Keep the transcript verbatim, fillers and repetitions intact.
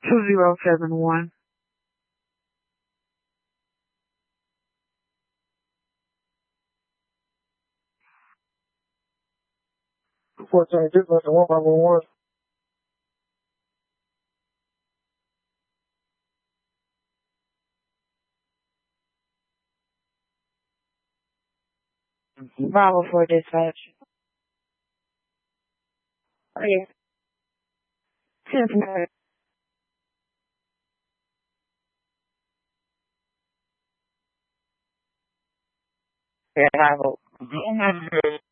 two zero seven one. fourteen dispatch one five one one. Bravo for dispatch. Oh, yeah. ten four. Yeah, I hope.